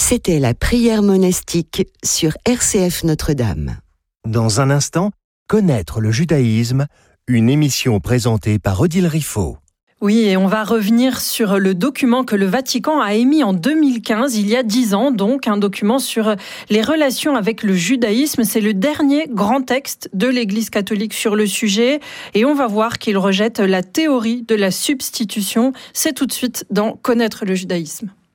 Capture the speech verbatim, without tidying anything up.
C'était la prière monastique sur R C F Notre-Dame. Dans un instant, connaître le judaïsme, une émission présentée par Odile Riffaut. Oui, et on va revenir sur le document que le Vatican a émis en deux mille quinze, il y a dix ans, donc un document sur les relations avec le judaïsme. C'est le dernier grand texte de l'Église catholique sur le sujet et on va voir qu'il rejette la théorie de la substitution. C'est tout de suite dans Connaître le judaïsme.